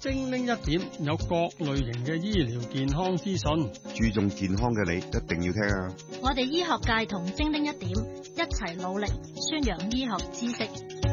精靈一點有各類型嘅醫療健康資訊， 注重健康嘅你一定要聽啊！ 我哋醫學界同精靈一點一齊努力宣揚醫學知識。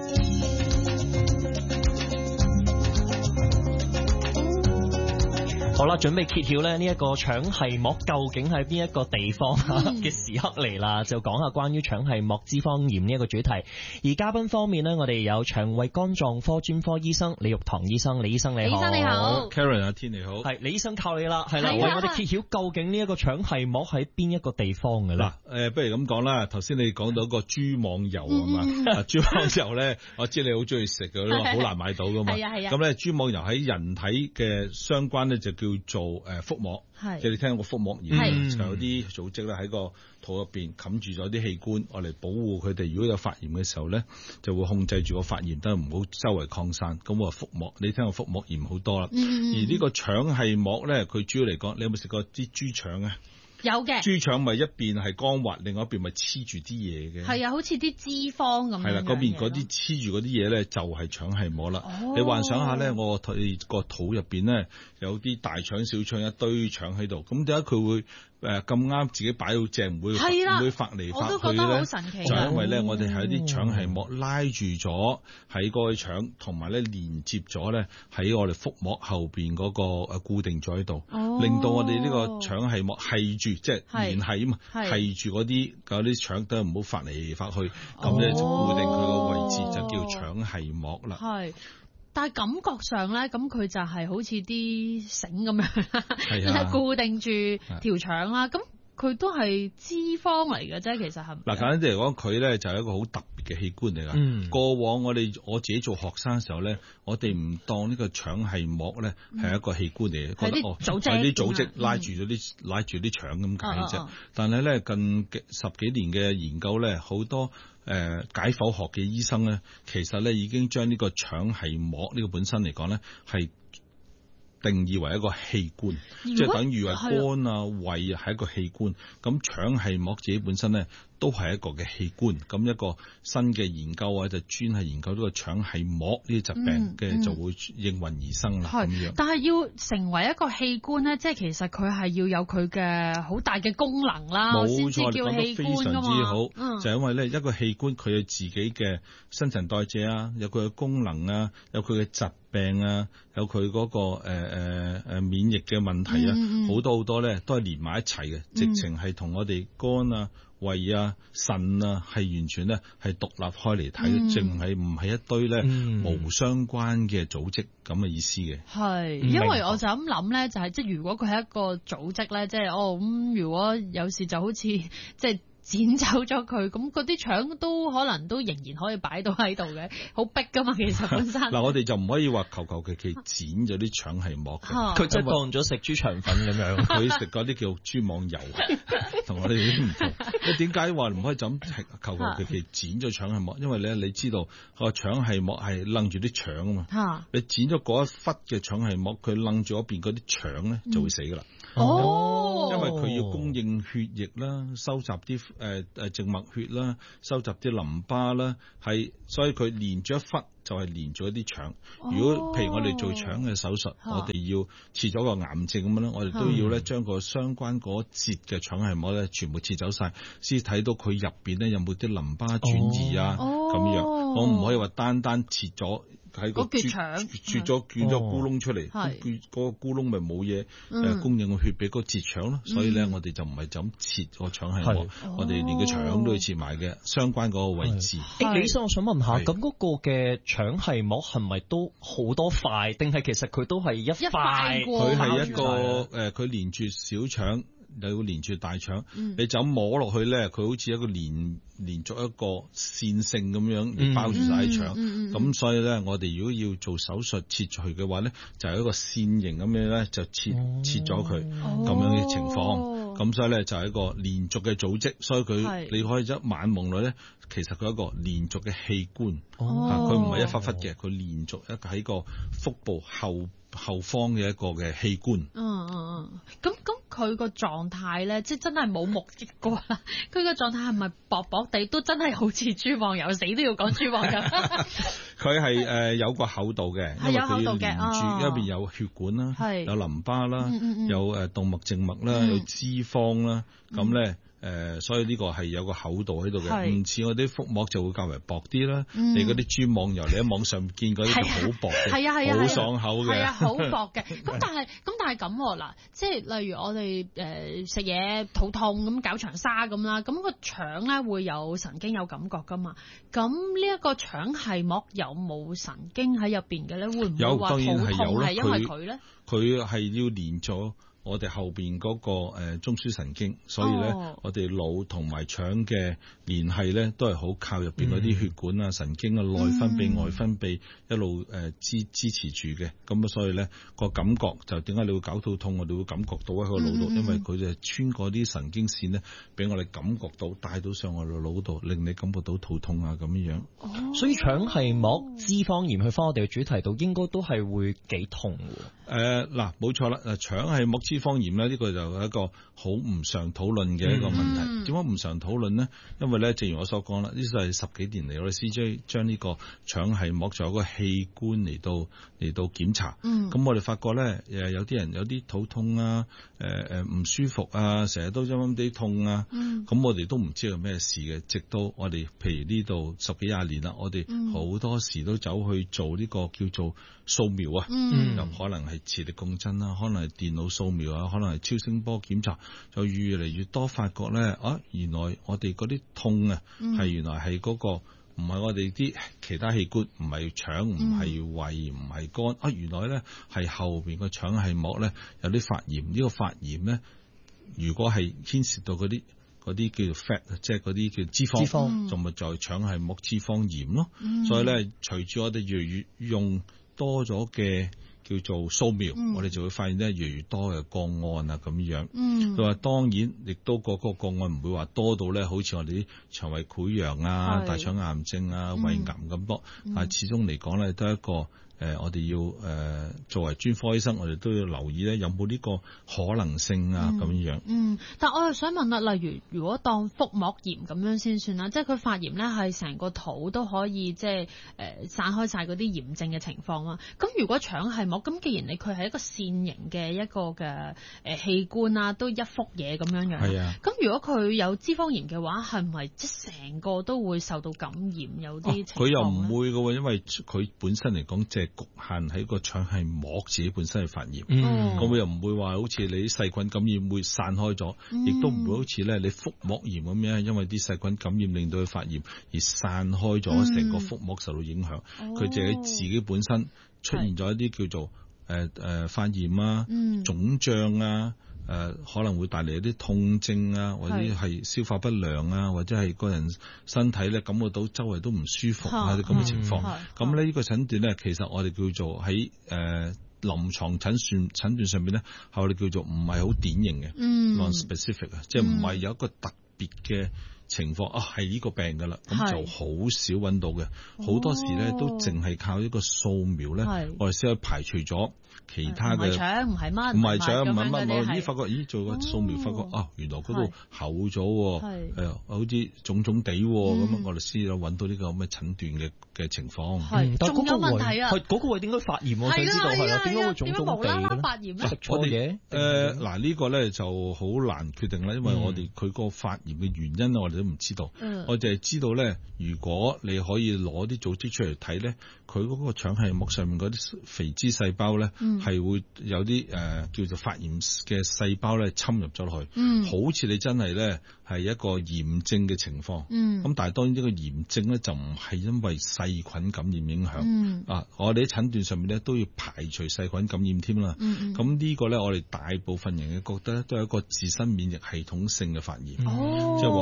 好啦，準備揭曉咧呢一個腸繫膜究竟喺邊一個地方嘅時刻嚟啦，就講下關於腸繫膜脂肪炎呢一個主題。而嘉賓方面呢，我哋有腸胃肝臟科專科醫生李玉堂醫生，李醫生你好。 李醫生你好。 Karen 阿天你好。 係李醫生靠你啦，係啦，為我哋揭曉究竟呢一個腸繫膜喺邊一個地方嘅啦。 不如咁講啦，頭先你講到個豬網油啊嘛，豬網油咧，我知你好中意食嘅，好難買到噶嘛。係啊。咁咧，豬網油喺人體嘅相關咧就叫做腹膜，即係你聽過腹膜炎，就有啲組織咧喺個肚入邊冚住咗啲器官，我嚟保護佢哋。如果有發炎嘅時候咧，就會控制住個發炎，都唔好周圍擴散。咁我腹膜，你聽過腹膜炎好多啦。而呢個腸繫膜咧，佢主要嚟講，你有冇食過啲豬腸啊？ 有嘅。 豬腸咪一邊係光滑，另外一邊咪黐住啲嘢嘅。 係啊，好似啲脂肪咁樣。係啦， 嗰邊嗰啲黐住嗰啲嘢咧，就係腸繫膜啦。你幻想下咧，我個肚入邊咧有啲大腸、小腸一堆腸喺度，咁點解佢會咁啱自己擺到正，唔會發嚟發去咧？ 我都覺得好神奇。 就因為咧，我哋係啲腸繫膜拉住咗喺個腸，同埋咧連接咗咧喺我哋腹膜後邊嗰個固定咗喺度，令到我哋呢個腸繫膜係住，即係連係啊嘛，係住嗰啲腸都唔好發嚟發去，咁咧就固定佢個位置，就叫腸繫膜啦。 係。但係感覺上咧，咁佢就係好似啲繩咁樣，固定住條腸啦。咁佢都係脂肪嚟嘅啫，其實係。嗱， 簡單啲嚟講，佢咧就係一個好特別嘅器官嚟㗎。過往我自己做學生嘅時候咧，我哋唔當呢個腸繫膜咧係一個器官嚟嘅，覺得係啲組織拉住啲腸咁解啫。但係咧近十幾年嘅研究咧，好多解剖學嘅醫生咧，其實咧已經將呢個腸繫膜呢個本身嚟講咧係定義為一個器官，即係等於係肝啊、胃啊係一個器官。咁腸繫膜自己本身咧都係一個嘅器官。咁一個新嘅研究啊，就專係研究呢個腸繫膜呢啲疾病嘅，就會應運而生啦。咁樣， 但係要成為一個器官咧，即係其實佢係要有佢嘅好大嘅功能啦，先至叫器官㗎嘛。冇錯，你講得非常之好。就係因為咧一個器官佢有自己嘅新陳代謝啊，有佢嘅功能啊，有佢嘅疾病啊，有佢嗰個免疫嘅問題啊，好多好多咧都係連埋一齊嘅，直情係同我哋肝啊、胃啊、腎啊係完全咧係獨立開嚟睇，淨係唔係一堆咧無相關嘅組織咁嘅意思嘅。 係，因為我就咁諗咧，就係即係如果佢係一個組織咧，即係咁，如果有時就好似即係剪走咗佢，咁嗰啲腸都可能都仍然可以擺到喺度嘅，好逼噶嘛，其實本身。嗱， 我哋就唔可以話求其剪咗啲腸繫膜嘅， 佢真係當咗食豬腸粉咁樣， 佢食嗰啲叫豬網油，同我哋啲唔同。你點解話唔可以就咁求其剪咗腸繫膜？因為咧，你知道個腸繫膜係楞住啲腸啊嘛，你剪咗嗰一忽嘅腸繫膜，佢楞住嗰邊嗰啲腸咧就會死噶啦。因為佢要供應血液啦，收集啲靜脈血啦，收集啲淋巴啦，所以佢連住一忽就係連住一啲腸。如果譬如我哋做腸嘅手術，我哋要切咗個癌症咁樣咧，我哋都要咧將個相關嗰節嘅腸繫膜咧全部切走晒，先睇到佢入邊咧有冇啲淋巴轉移啊咁樣。我唔可以話單切咗喺個啜咗捲咗咕窿出嚟，嗰個咕窿咪冇嘢供應個血俾嗰個節腸咯。所以咧，我哋就唔係就咁切個腸繫膜，我哋連個腸都要切埋嘅，相關嗰個位置。 李醫生，我想問下，咁嗰個嘅腸繫膜係咪都好多塊，定係其實佢都係一塊？ 佢係一個佢連住小腸，又要連住大腸，你就咁摸落去咧，佢好似一個連續一個線性咁樣嚟包住晒腸。咁所以咧，我哋如果要做手術切除嘅話咧，就係一個線形咁樣咧，就切咗佢咁樣嘅情況。咁所以咧就係一個連續嘅組織，所以佢你可以一晚望落咧，其實佢係一個連續嘅器官。佢唔係一忽忽嘅，佢連續一個喺個腹部後方嘅一個嘅器官。 咁佢個狀態咧，即係真係冇目擊過啦。佢個狀態係咪薄薄地，都真係好似豬網油，死都要講豬網油。 佢係有個厚度嘅，因為佢要連住一邊有血管啦，有淋巴啦，有動脈靜脈啦，有脂肪啦，咁咧。所以呢個係有個厚度喺度嘅，唔似我啲腹膜就會較為薄啲啦。你嗰啲豬網油，你喺網上見嗰啲就好薄嘅，好爽口嘅， 好薄嘅。咁但係咁嗱，即係例如我哋食嘢肚痛咁搞腸沙咁啦，咁個腸咧會有神經有感覺噶嘛？咁呢一個腸繫膜有冇神經喺入邊嘅咧？會唔會話肚痛係因為佢咧？ 佢係要連咗我哋後邊嗰個中樞神經，所以咧我哋腦同埋腸嘅聯繫咧都係好靠入邊嗰啲血管啊、神經啊、內分泌、外分泌一路支持住嘅。咁啊，所以咧個感覺就點解你會搞肚痛？我哋會感覺到喺個腦度，因為佢就穿過啲神經線咧，俾我哋感覺到帶到上我哋腦度，令你感覺到肚痛啊咁樣。 所以腸繫膜脂肪炎去翻我哋嘅主題度，應該都係會幾痛喎。 嗱，冇錯啦，腸繫膜脂肪炎咧，呢個就係一個好唔常討論嘅一個問題。點解唔常討論呢？因為咧，正如我所講啦，呢個係10幾年嚟，我哋 CJ 將呢個腸繫膜作為一個器官嚟到檢查。咁我哋發覺咧，有啲人有啲肚痛啊，唔舒服啊，成日都陰陰地痛啊。咁我哋都唔知道咩事嘅，直到我哋譬如呢度10幾20年啦，我哋好多時都走去做呢個叫做掃描啊，又可能係磁力共振啦，可能係電腦掃描啊，可能係超聲波檢查，就越嚟越多發覺咧，原來我哋嗰啲痛啊，係原來係嗰個唔係我哋啲其他器官，唔係腸，唔係胃，唔係肝，原來咧係後邊個腸繫膜咧有啲發炎，呢個發炎咧，如果係牽涉到嗰啲叫做 fat， 即係嗰啲叫脂肪，就咪就係腸繫膜脂肪炎咯。所以咧，隨住我哋越嚟越用多咗嘅叫做掃描，我哋就會發現咧越嚟越多嘅個案啊咁樣。佢話當然亦都個案唔會話多到咧，好似我哋啲腸胃潰瘍啊、大腸癌症啊、胃癌咁多，但係始終嚟講咧都係一個。我哋要作為專科醫生，我哋都要留意咧，有冇呢個可能性啊咁樣。 但我又想問啦，例如如果當腹膜炎咁樣先算啦，即係佢發炎咧係成個肚都可以即係散開晒嗰啲炎症嘅情況啦。咁如果腸繫膜，咁既然佢係一個線形嘅一個嘅器官啊，都一幅嘢咁樣樣。係啊。咁如果佢有脂肪炎嘅話，係唔係即係成個都會受到感染？有啲情況佢又唔會嘅喎，因為佢本身嚟講即係局限喺個腸繫膜自己本身嘅發炎，咁佢又唔會話好似你啲細菌感染會散開咗，亦都唔會好似咧你腹膜炎咁樣，因為啲細菌感染令到佢發炎而散開咗，成個腹膜受到影響。佢就喺自己本身出現咗一啲叫做發炎啊、腫脹啊。可能會帶嚟一啲痛症啊，或者係消化不良啊，或者係個人身體咧感覺到周圍都唔舒服啊啲咁嘅情況。咁呢個診斷咧，其實我哋叫做喺臨床診斷上面咧，係我哋叫做唔係好典型嘅，non-specific 啊，即係唔係有一個特別嘅情況係呢個病㗎啦，咁就好少揾到嘅。好多時咧都淨係靠一個掃描咧，我哋先可以排除咗其他嘅。唔係腸，唔係乜，唔係腸，唔係乜，我發覺做個掃描發覺原來嗰度厚咗，好似腫腫地咁，我哋先有揾到呢個咁嘅診斷嘅情況。 仲有問題啊！ 嗰個位點解發炎？我想知道係點解會腫腫地咧？ 發炎咧？ 食錯嘢？ 嗱呢個咧就好難決定啦，因為我哋佢個發炎嘅原因我哋都唔知道。我淨係知道咧，如果你可以攞啲組織出嚟睇咧，佢嗰個腸繫膜上面嗰啲肥脂細胞咧，係會有啲叫做發炎嘅細胞咧侵入咗落去，好似你真係咧係一個炎症嘅情況。咁但係當然呢個炎症咧就唔係因為細菌感染影響。我哋喺診斷上面咧都要排除細菌感染添啦。咁呢個咧我哋大部分人嘅覺得咧都係一個自身免疫系統性嘅發炎，即係話咧我哋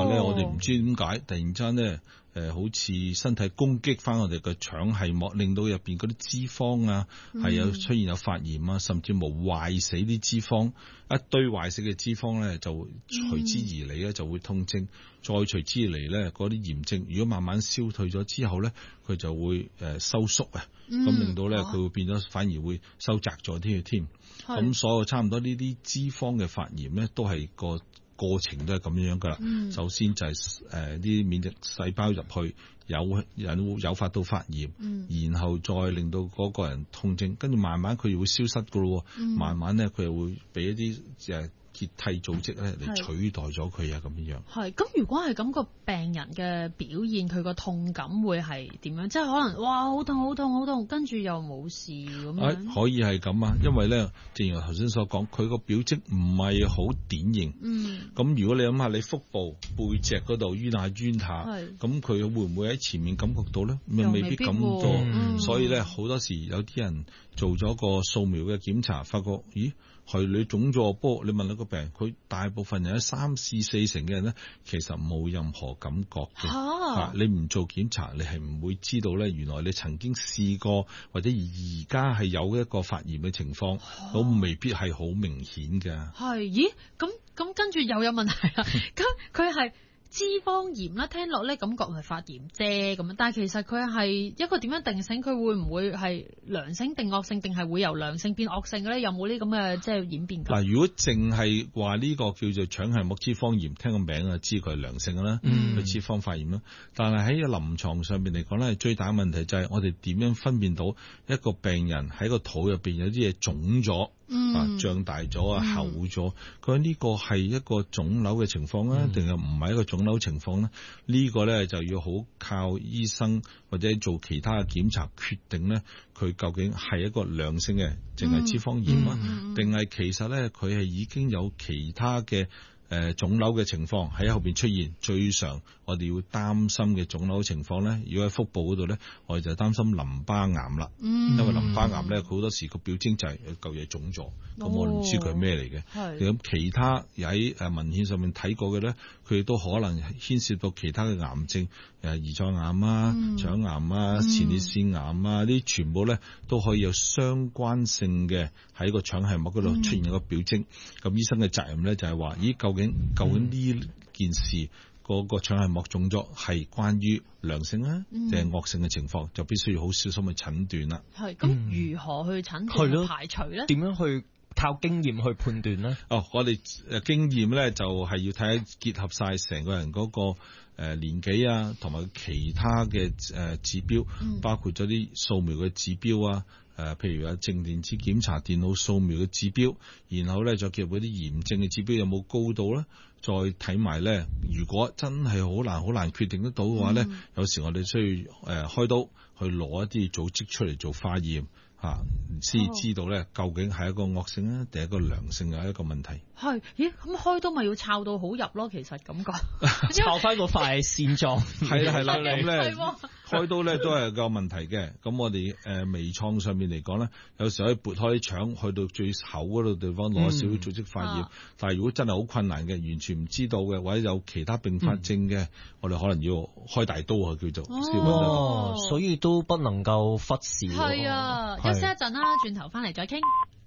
哋唔知點解突然間咧。好似身體攻擊翻我哋嘅腸繫膜，令到入邊嗰啲脂肪啊，係有出現有發炎啊，甚至無壞死啲脂肪，一堆壞死嘅脂肪咧就隨之而嚟咧就會痛症，再隨之而嚟咧嗰啲炎症，如果慢慢消退咗之後咧，佢就會收縮啊，咁令到咧佢會變咗反而會收窄咗啲嘅添。咁所有差唔多呢啲脂肪嘅發炎咧，都係個過程都係咁樣噶啦。首先就係啲免疫細胞入去誘發到發炎，然後再令到嗰個人痛症，跟住慢慢佢又會消失噶咯。慢慢咧佢又會俾一啲結締組織咧嚟取代咗佢啊，咁樣。 係咁，如果係咁個病人嘅表現，佢個痛感會係點樣？即係可能哇好痛好痛好痛，跟住又冇事咁樣。 可以係咁啊，因為咧，正如我頭先所講，佢個表徵唔係好典型。咁如果你諗下，你腹部背脊嗰度冤下冤下，咁佢會唔會喺前面感覺到咧？未必感覺。所以咧，好多時有啲人做咗個掃描嘅檢查，發覺咦？係你腫咗，不過你問一個病人，佢大部分人有3、4、4成嘅人咧，其實冇任何感覺嘅。你唔做檢查，你係唔會知道咧，原來你曾經試過或者而家係有一個發炎嘅情況，都未必係好明顯嘅。 係，咦？咁跟住又有問題啦。咁佢係脂肪炎啦，聽落咧感覺係發炎啫咁樣，但係其實佢係一個點樣定性？佢會唔會係良性定惡性，定係會由良性變惡性嘅咧？有冇呢咁嘅即係演變？ 嗱，如果淨係話呢個叫做腸繫膜脂肪炎，聽個名啊知佢係良性嘅啦，佢脂肪發炎啦。但係喺個臨床上邊嚟講咧，最大嘅問題就係我哋點樣分辨到一個病人喺個肚入邊有啲嘢腫咗。脹大咗啊，厚咗，佢呢個係一個腫瘤嘅情況啊，定係唔係一個腫瘤情況咧？呢個咧就要好靠醫生或者做其他嘅檢查決定咧，佢究竟係一個良性嘅，淨係脂肪炎啊，定係其實咧佢係已經有其他嘅腫瘤嘅情況喺後邊出現。最常我哋要擔心嘅腫瘤情況咧，如果喺腹部嗰度咧，我哋就擔心淋巴癌啦。因為淋巴癌咧，好多時個表徵就係嚿嘢腫咗，咁我唔知佢係咩嚟嘅。咁其他喺文獻上面睇過嘅咧，佢亦都可能牽涉到其他嘅癌症，胰臟癌啊、腸癌啊、前列腺癌啊，呢啲全部咧都可以有相關性嘅喺個腸繫膜嗰度出現一個表徵。咁醫生嘅責任咧就係話，咦，究竟呢件事嗰個腸繫膜腫咗係關於良性啊定係惡性嘅情況，就必須要好小心去診斷啦。 係咁，如何去診斷去排除咧？ 點樣去靠經驗去判斷咧？ 我哋經驗咧就係要睇結合晒成個人嗰個年紀啊，同埋其他嘅指標，包括咗啲掃描嘅指標啊。譬如有靜電子檢查、電腦掃描嘅指標，然後咧再結合嗰啲炎症嘅指標有冇高度咧，再睇埋咧。如果真係好難決定得到嘅話咧，有時我哋需要開刀去攞一啲組織出嚟做化驗。先知道咧，究竟係一個惡性啊，定係一個良性嘅一個問題。 係，咦？咁開刀咪要抄到好入咯？其實感覺抄翻個塊線狀。 係啦，咁咧開刀咧都係個問題嘅。咁我哋微創上面嚟講咧，有時可以撥開啲腸去到最厚嗰度地方攞少少組織化驗。但係如果真係好困難嘅，完全唔知道嘅，或者有其他併發症嘅，我哋可能要開大刀啊，叫做。 所以都不能夠忽視。 係啊。休息一陣啦，轉頭翻嚟再傾。